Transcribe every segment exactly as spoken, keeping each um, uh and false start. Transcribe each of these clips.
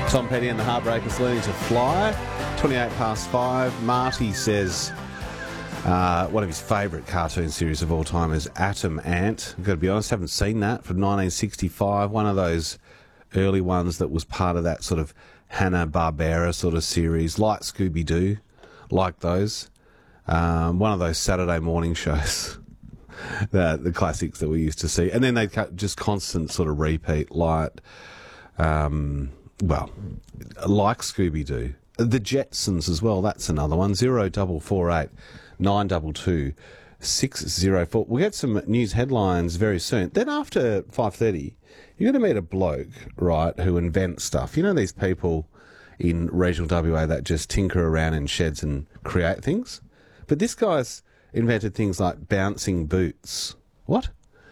Tom Petty and the Heartbreakers learning to fly. twenty-eight past five. Marty says uh, one of his favourite cartoon series of all time is Atom Ant. I've got to be honest, haven't seen that, from nineteen sixty-five. One of those early ones that was part of that sort of Hanna-Barbera sort of series, like Scooby-Doo, like those. Um, one of those Saturday morning shows. the, the classics that we used to see. And then they'd just constant sort of repeat, like... Um, Well, like Scooby-Doo. The Jetsons as well, that's another one. Zero double four eight nine double two six zero four. We'll get some news headlines very soon. Then after five thirty, you're going to meet a bloke, right, who invents stuff. You know these people in regional W A that just tinker around in sheds and create things? But this guy's invented things like bouncing boots. What?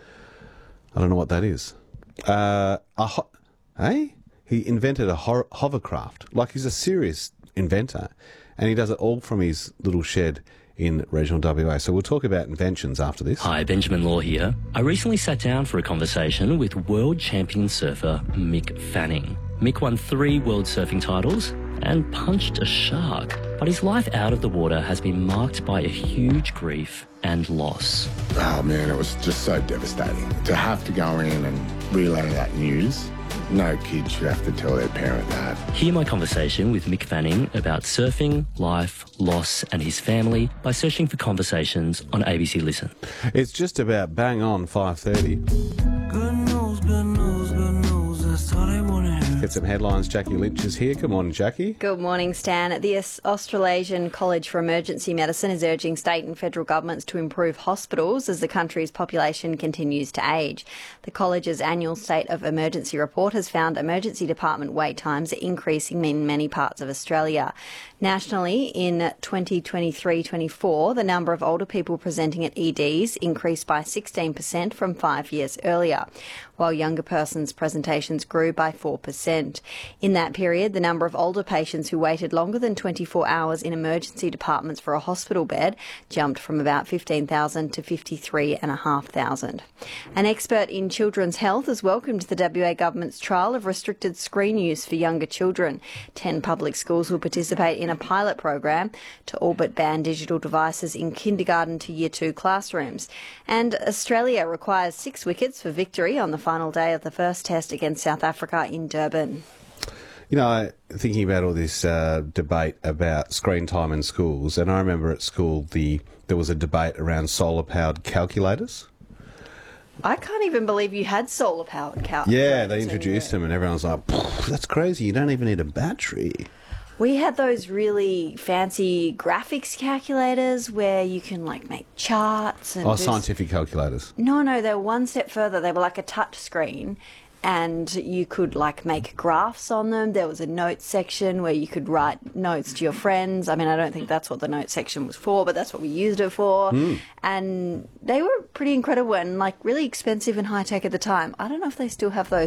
I don't know what that is. Uh, a ho- hey? He invented a ho- hovercraft. Like, he's a serious inventor. And he does it all from his little shed in regional W A. So we'll talk about inventions after this. Hi, Benjamin Law here. I recently sat down for a conversation with world champion surfer Mick Fanning. Mick won three world surfing titles and punched a shark. But his life out of the water has been marked by a huge grief and loss. Oh, man, it was just so devastating. To have to go in and relay that news... No kid should have to tell their parent that. Hear my conversation with Mick Fanning about surfing, life, loss and his family by searching for Conversations on A B C Listen. It's just about bang on five thirty. Good news, good news, good news, that's all I want to hear. Get some headlines. Jackie Lynch is here. Good morning, Jackie. Good morning, Stan. The Australasian College for Emergency Medicine is urging state and federal governments to improve hospitals as the country's population continues to age. The college's annual State of Emergency report has found emergency department wait times are increasing in many parts of Australia. Nationally, in twenty twenty-three twenty-four, the number of older people presenting at E Ds increased by sixteen percent from five years earlier, while younger persons' presentations grew by four percent. In that period, the number of older patients who waited longer than twenty-four hours in emergency departments for a hospital bed jumped from about fifteen thousand to fifty-three thousand five hundred. An expert in children's health has welcomed the W A government's trial of restricted screen use for younger children. Ten public schools will participate in a pilot program to all but ban digital devices in kindergarten to year two classrooms. And Australia requires six wickets for victory on the final day of the first test against South Africa in Durban. You know, thinking about all this uh, debate about screen time in schools, and I remember at school the there was a debate around solar-powered calculators. I can't even believe you had solar-powered calculators. Yeah, they introduced them and everyone's like, that's crazy, you don't even need a battery. We had those really fancy graphics calculators where you can, like, make charts. And Oh, do scientific calculators. No, no, they were one step further. They were like a touch screen, and you could, like, make graphs on them. There was a notes section where you could write notes to your friends. I mean, I don't think that's what the notes section was for, but that's what we used it for. Mm. And they were pretty incredible and, like, really expensive and high-tech at the time. I don't know if they still have those